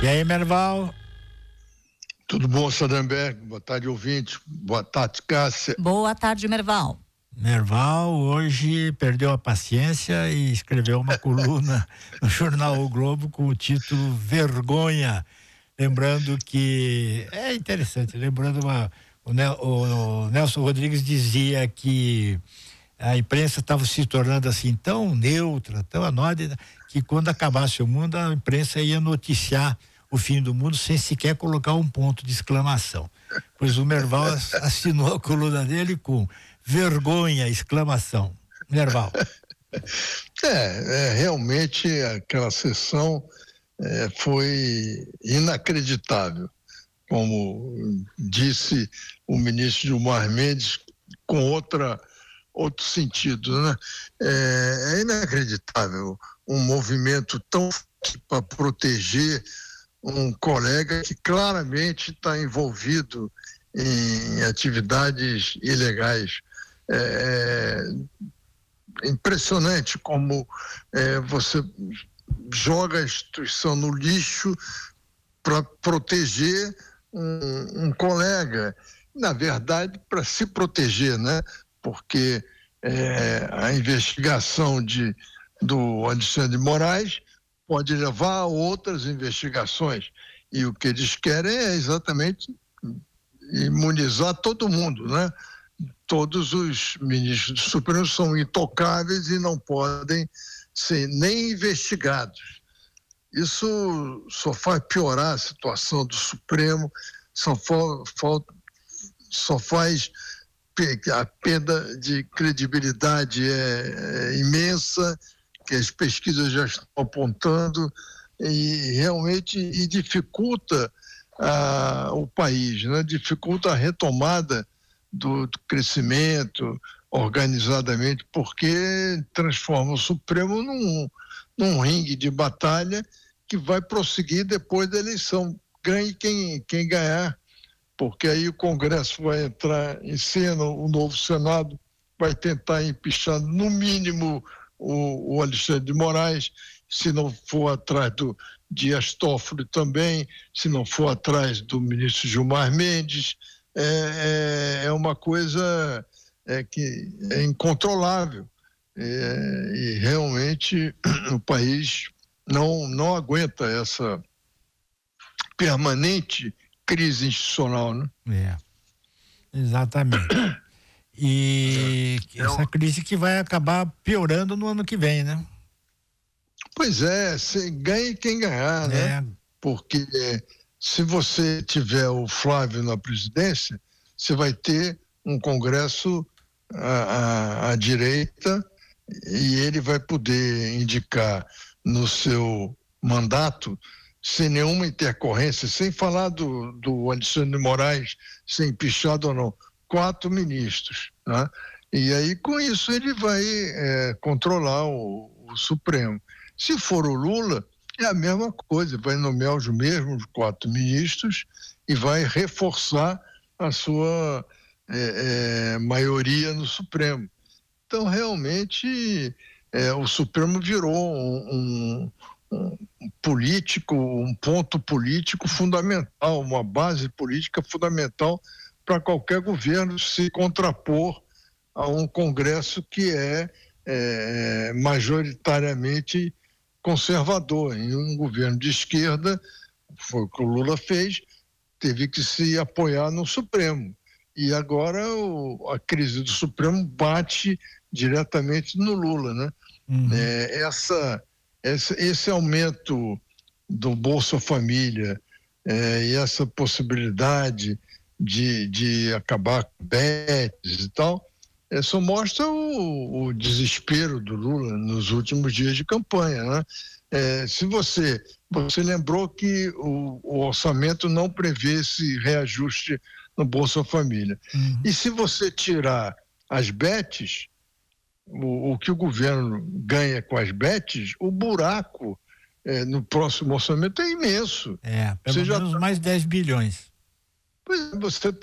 E aí, Merval? Tudo bom, Sadenberg? Boa tarde, ouvintes. Boa tarde, Cássia. Boa tarde, Merval. Merval hoje perdeu a paciência e escreveu uma coluna no jornal O Globo com o título Vergonha. Lembrando que é interessante, o Nelson Rodrigues dizia que a imprensa estava se tornando assim tão neutra, tão anónima, que quando acabasse o mundo a imprensa ia noticiar o fim do mundo sem sequer colocar um ponto de exclamação. Pois o Merval assinou a coluna dele com vergonha, exclamação. Merval. Realmente aquela sessão foi inacreditável, como disse o ministro Gilmar Mendes, com outro sentido, né? É inacreditável um movimento tão forte para proteger um colega que claramente está envolvido em atividades ilegais. É impressionante como você joga a instituição no lixo para proteger um colega, na verdade para se proteger, né? Porque a investigação do Alexandre de Moraes pode levar a outras investigações, e o que eles querem é exatamente imunizar todo mundo, né? Todos os ministros do Supremo são intocáveis e não podem ser nem investigados. Isso só faz piorar a situação do Supremo, só faz a perda de credibilidade imensa, que as pesquisas já estão apontando, e realmente dificulta o país, né? Dificulta a retomada do crescimento organizadamente, porque transforma o Supremo num ringue de batalha que vai prosseguir depois da eleição. Ganhe quem ganhar, porque aí o Congresso vai entrar em cena, o novo Senado vai tentar empichar no mínimo o Alexandre de Moraes, se não for atrás do Dias Toffoli também, se não for atrás do ministro Gilmar Mendes. É uma coisa que é incontrolável, e realmente o país não aguenta essa permanente crise institucional, né? Exatamente. E essa crise que vai acabar piorando no ano que vem, né? Pois é, ganhe quem ganhar, né? Porque se você tiver o Flávio na presidência, você vai ter um Congresso à direita, e ele vai poder indicar no seu mandato, sem nenhuma intercorrência, sem falar do Alexandre de Moraes ser empichado ou não, 4 ministros, né? E aí com isso ele vai controlar o Supremo. Se for o Lula, é a mesma coisa, vai nomear os mesmos 4 ministros e vai reforçar a sua maioria no Supremo. Então realmente o Supremo virou um político, um ponto político fundamental, uma base política fundamental para qualquer governo se contrapor a um Congresso que é majoritariamente conservador. Em um governo de esquerda, foi o que o Lula fez, teve que se apoiar no Supremo. E agora a crise do Supremo bate diretamente no Lula, né? Uhum. Esse aumento do Bolsa Família e essa possibilidade de acabar com bets e tal, só mostra o desespero do Lula nos últimos dias de campanha, né? Se você lembrou que o orçamento não prevê esse reajuste no Bolsa Família. Uhum. E se você tirar as bets, o que o governo ganha com as bets, o buraco no próximo orçamento é imenso. Pelo menos mais 10 bilhões. Pois você